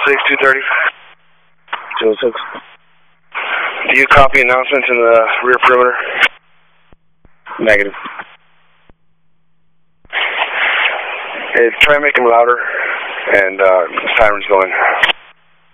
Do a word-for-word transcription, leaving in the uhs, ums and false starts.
six, two thirty. two oh six. Do you copy announcements in the rear perimeter? Negative. Hey, try and make them louder, and uh, siren's going.